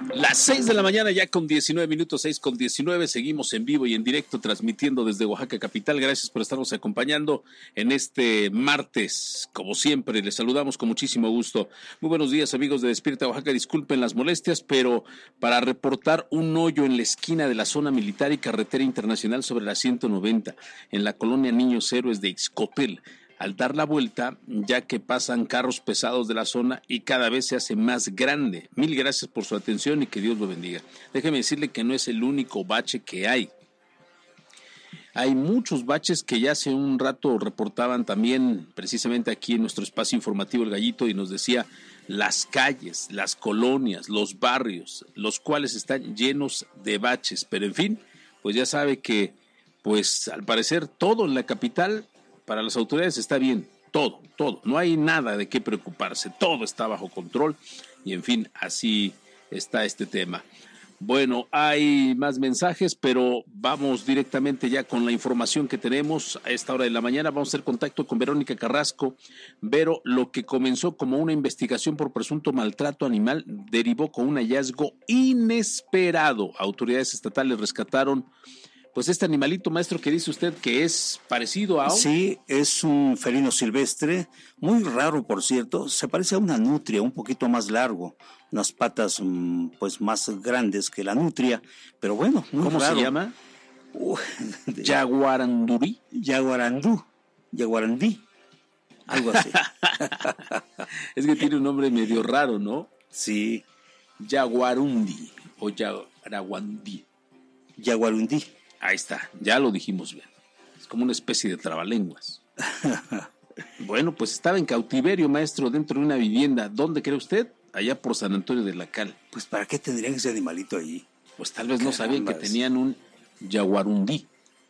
Las 6 de la mañana ya con 19 minutos, 6 con 19, seguimos en vivo y en directo transmitiendo desde Oaxaca capital. Gracias por estarnos acompañando en este martes. Como siempre, les saludamos con muchísimo gusto. Muy buenos días, amigos de Despierta Oaxaca. Disculpen las molestias, pero para reportar un hoyo en la esquina de la zona militar y carretera internacional sobre la 190 en la colonia Niños Héroes de Ixcopel. Al dar la vuelta, ya que pasan carros pesados de la zona y cada vez se hace más grande. Mil gracias por su atención y que Dios lo bendiga. Déjeme decirle que no es el único bache que hay. Hay muchos baches que ya hace un rato reportaban también precisamente aquí en nuestro espacio informativo El Gallito y nos decía las calles, las colonias, los barrios, los cuales están llenos de baches. Pero en fin, pues ya sabe que pues al parecer todo en la capital para las autoridades está bien, todo, no hay nada de qué preocuparse, todo está bajo control y en fin, así está este tema. Bueno, hay más mensajes, pero vamos directamente ya con la información que tenemos a esta hora de la mañana. Vamos a hacer contacto con Verónica Carrasco. Vero, lo que comenzó como una investigación por presunto maltrato animal derivó con un hallazgo inesperado. Autoridades estatales rescataron pues este animalito, maestro, que dice usted que es parecido a... Sí, es un felino silvestre, muy raro por cierto, se parece a una nutria, un poquito más largo, unas patas pues más grandes que la nutria, pero bueno, muy ¿Cómo raro. Se llama? Yaguarandí, algo así. Es que tiene un nombre medio raro, ¿no? Sí. Yaguarundi o Yaguarandí. Yaguarundí. Ahí está, ya lo dijimos bien. Es como una especie de trabalenguas. Bueno, pues estaba en cautiverio, maestro, dentro de una vivienda. ¿Dónde cree usted? Allá por San Antonio de la Cal. Pues ¿para qué tendrían ese animalito ahí? Pues tal vez no sabían que tenían un yaguarundí.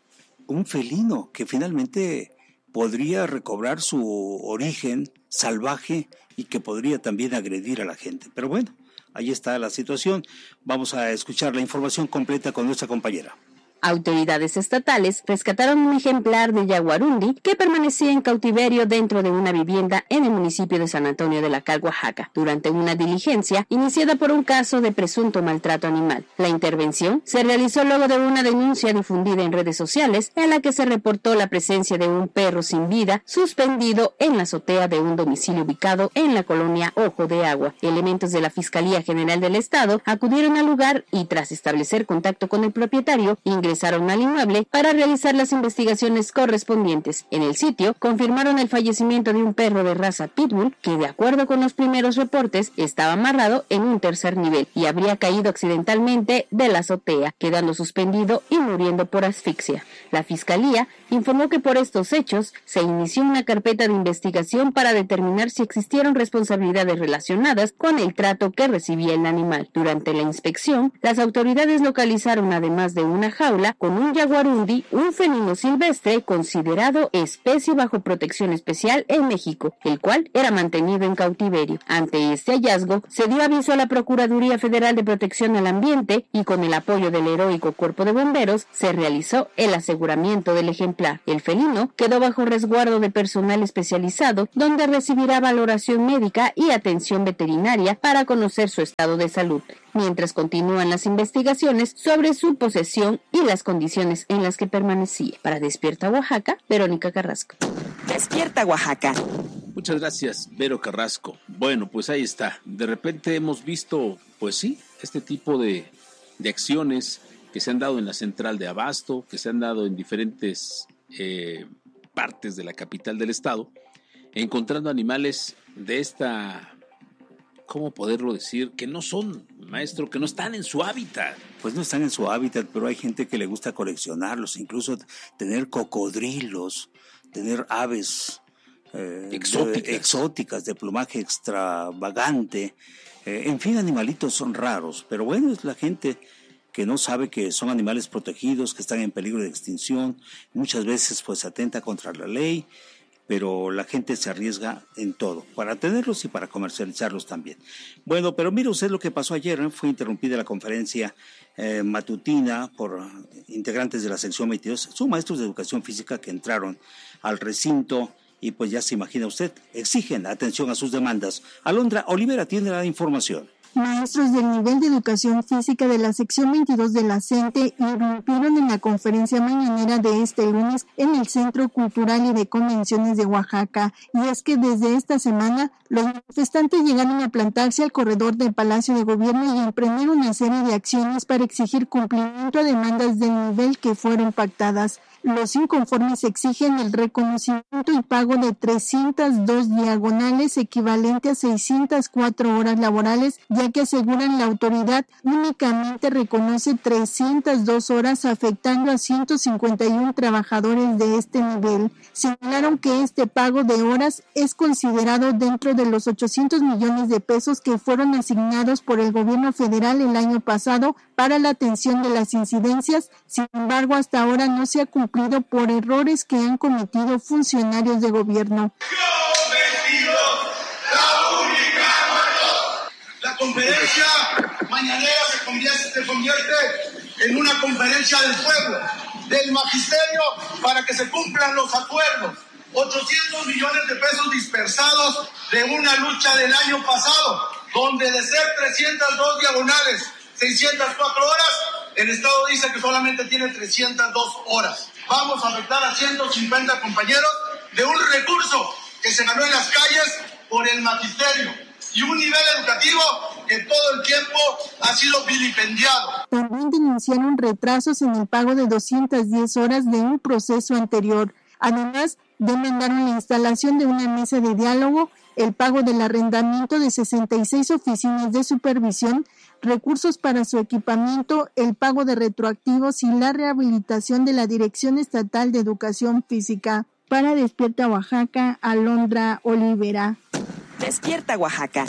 Un felino que finalmente podría recobrar su origen salvaje y que podría también agredir a la gente. Pero bueno, ahí está la situación. Vamos a escuchar la información completa con nuestra compañera. Autoridades estatales rescataron un ejemplar de yaguarundi que permanecía en cautiverio dentro de una vivienda en el municipio de San Antonio de la Cal, Oaxaca, durante una diligencia iniciada por un caso de presunto maltrato animal. La intervención se realizó luego de una denuncia difundida en redes sociales en la que se reportó la presencia de un perro sin vida suspendido en la azotea de un domicilio ubicado en la colonia Ojo de Agua. Elementos de la Fiscalía General del Estado acudieron al lugar y tras establecer contacto con el propietario, ingresaron al inmueble para realizar las investigaciones correspondientes. En el sitio confirmaron el fallecimiento de un perro de raza pitbull que, de acuerdo con los primeros reportes, estaba amarrado en un tercer nivel y habría caído accidentalmente de la azotea, quedando suspendido y muriendo por asfixia. La Fiscalía informó que por estos hechos se inició una carpeta de investigación para determinar si existieron responsabilidades relacionadas con el trato que recibía el animal. Durante la inspección, las autoridades localizaron, además de una jaula con un yaguarundi, un felino silvestre considerado especie bajo protección especial en México, el cual era mantenido en cautiverio. Ante este hallazgo, se dio aviso a la Procuraduría Federal de Protección al Ambiente y con el apoyo del heroico Cuerpo de Bomberos se realizó el aseguramiento del ejemplar. El felino quedó bajo resguardo de personal especializado, donde recibirá valoración médica y atención veterinaria para conocer su estado de salud, mientras continúan las investigaciones sobre su posesión y las condiciones en las que permanecía. Para Despierta Oaxaca, Verónica Carrasco. Despierta Oaxaca. Muchas gracias, Vero Carrasco. Bueno, pues ahí está. De repente hemos visto, pues sí, este tipo de acciones que se han dado en la central de abasto, que se han dado en diferentes partes de la capital del estado, encontrando animales de esta... ¿Cómo poderlo decir? Que no son, maestro, que no están en su hábitat. Pues no están en su hábitat, pero hay gente que le gusta coleccionarlos, incluso tener cocodrilos, tener aves exóticas de plumaje extravagante, en fin, animalitos son raros, pero bueno, es la gente que no sabe que son animales protegidos, que están en peligro de extinción, muchas veces pues atenta contra la ley, pero la gente se arriesga en todo, para tenerlos y para comercializarlos también. Bueno, pero mire usted lo que pasó ayer, fue interrumpida la conferencia matutina por integrantes de la sección 22, son maestros de educación física que entraron al recinto y pues ya se imagina usted, exigen atención a sus demandas. Alondra Olivera tiene la información. Maestros del nivel de educación física de la sección 22 de la CENTE irrumpieron en la conferencia mañanera de este lunes en el Centro Cultural y de Convenciones de Oaxaca. Y es que desde esta semana los manifestantes llegaron a plantarse al corredor del Palacio de Gobierno y a emprender una serie de acciones para exigir cumplimiento a demandas del nivel que fueron pactadas. Los inconformes exigen el reconocimiento y pago de 302 diagonales, equivalente a 604 horas laborales, ya que aseguran la autoridad únicamente reconoce 302 horas, afectando a 151 trabajadores de este nivel. Señalaron que este pago de horas es considerado dentro de los 800 millones de pesos que fueron asignados por el gobierno federal el año pasado para la atención de las incidencias. Sin embargo, hasta ahora no se ha cumplido por errores que han cometido funcionarios de gobierno. La conferencia mañanera se convierte en una conferencia del pueblo, del magisterio, para que se cumplan los acuerdos. 800 millones de pesos dispersados de una lucha del año pasado, donde de ser 302 diagonales, 604 horas, el Estado dice que solamente tiene 302 horas. Vamos a afectar a 150 compañeros de un recurso que se ganó en las calles por el magisterio y un nivel educativo que todo el tiempo ha sido vilipendiado. También denunciaron retrasos en el pago de 210 horas de un proceso anterior. Además, demandaron la instalación de una mesa de diálogo, el pago del arrendamiento de 66 oficinas de supervisión, recursos para su equipamiento, el pago de retroactivos y la rehabilitación de la Dirección Estatal de Educación Física. Para Despierta Oaxaca, Alondra Olivera. Despierta Oaxaca.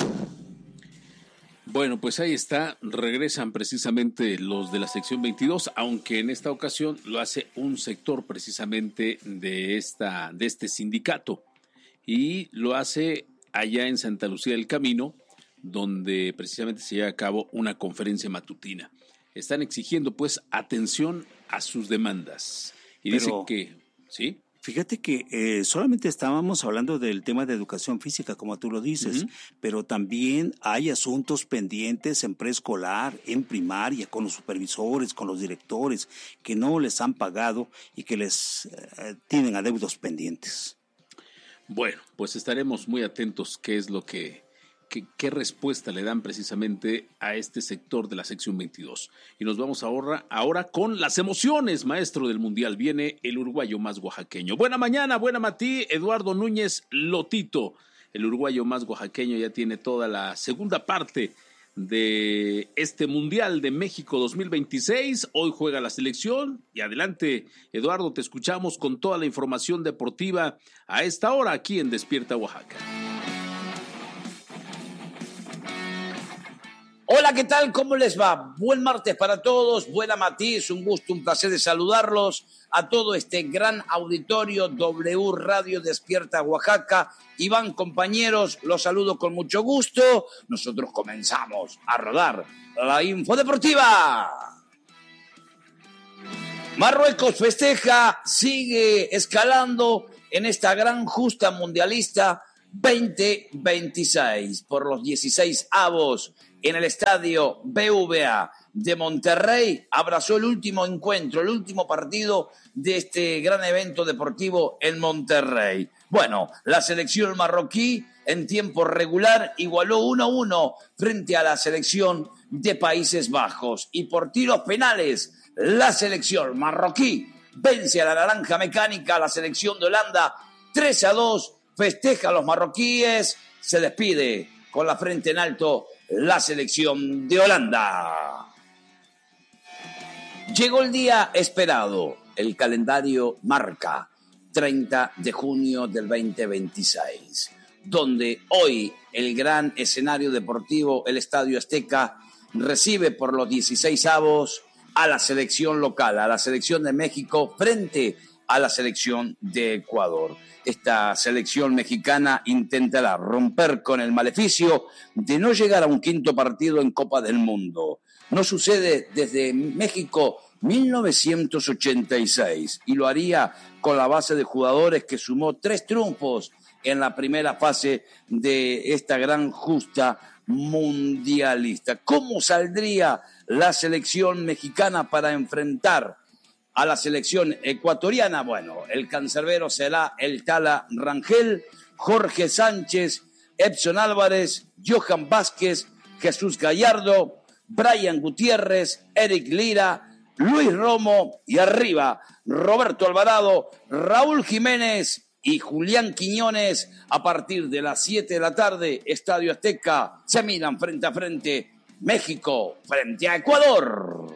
Bueno, pues ahí está, regresan precisamente los de la sección 22, aunque en esta ocasión lo hace un sector precisamente de este sindicato, y lo hace allá en Santa Lucía del Camino, donde precisamente se lleva a cabo una conferencia matutina. Están exigiendo pues atención a sus demandas. Y dicen que, ¿sí? Fíjate que solamente estábamos hablando del tema de educación física, como tú lo dices, pero también hay asuntos pendientes en preescolar, en primaria, con los supervisores, con los directores, que no les han pagado y que les tienen adeudos pendientes. Bueno, pues estaremos muy atentos qué es lo qué respuesta le dan precisamente a este sector de la sección 22. Y nos vamos ahora con las emociones, maestro del Mundial. Viene el uruguayo más oaxaqueño. Buena mañana, buena Matí, Eduardo Núñez Lotito. El uruguayo más oaxaqueño ya tiene toda la segunda parte de este Mundial de México 2026. Hoy juega la selección. Y adelante, Eduardo, te escuchamos con toda la información deportiva a esta hora aquí en Despierta Oaxaca. Hola, ¿qué tal? ¿Cómo les va? Buen martes para todos, buena Matiz, un gusto, un placer de saludarlos a todo este gran auditorio W Radio Despierta Oaxaca. Iván, compañeros, los saludo con mucho gusto. Nosotros comenzamos a rodar la info deportiva. Marruecos festeja, sigue escalando en esta gran justa mundialista 2026 por los 16avos. En el estadio BVA de Monterrey abrazó el último encuentro, el último partido de este gran evento deportivo en Monterrey. Bueno, la selección marroquí en tiempo regular igualó 1-1 frente a la selección de Países Bajos. Y por tiros penales, la selección marroquí vence a la naranja mecánica, a la selección de Holanda 3-2. Festeja a los marroquíes, se despide con la frente en alto la selección de Holanda. Llegó el día esperado. El calendario marca 30 de junio del 2026, donde hoy el gran escenario deportivo, el Estadio Azteca, recibe por los 16avos a la selección local, a la selección de México frente a la selección de Ecuador. Esta selección mexicana intentará romper con el maleficio de no llegar a un quinto partido en Copa del Mundo. No sucede desde México 1986 y lo haría con la base de jugadores que sumó 3 triunfos en la primera fase de esta gran justa mundialista. ¿Cómo saldría la selección mexicana para enfrentar a la selección ecuatoriana? Bueno, el cancerbero será el Tala Rangel, Jorge Sánchez, Edson Álvarez, Johan Vázquez, Jesús Gallardo, Brian Gutiérrez, Eric Lira, Luis Romo y arriba Roberto Alvarado, Raúl Jiménez y Julián Quiñones. A partir de las 7 de la tarde, Estadio Azteca, se miran frente a frente México frente a Ecuador.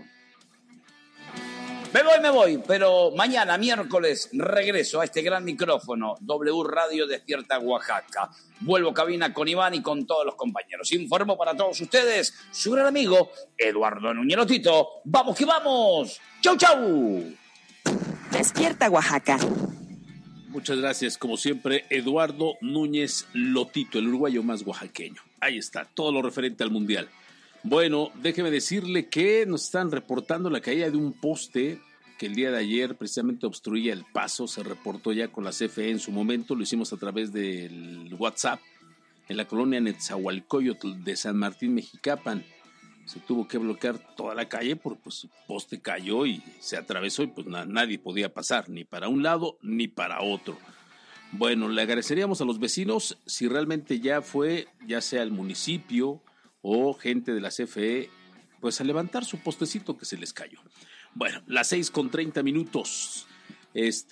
Me voy, pero mañana, miércoles, regreso a este gran micrófono, W Radio Despierta Oaxaca. Vuelvo a cabina con Iván y con todos los compañeros. Informo para todos ustedes, su gran amigo, Eduardo Núñez Lotito. ¡Vamos que vamos! ¡Chau, chau! Despierta Oaxaca. Muchas gracias, como siempre, Eduardo Núñez Lotito, el uruguayo más oaxaqueño. Ahí está, todo lo referente al Mundial. Bueno, déjeme decirle que nos están reportando la caída de un poste que el día de ayer precisamente obstruía el paso. Se reportó ya con la CFE en su momento, lo hicimos a través del WhatsApp, en la colonia Netzahualcóyotl de San Martín, Mexicapan. Se tuvo que bloquear toda la calle porque pues, el poste cayó y se atravesó y pues nadie podía pasar, ni para un lado ni para otro. Bueno, le agradeceríamos a los vecinos si realmente ya fue, ya sea el municipio o gente de la CFE, pues a levantar su postecito que se les cayó. Bueno, las 6:30.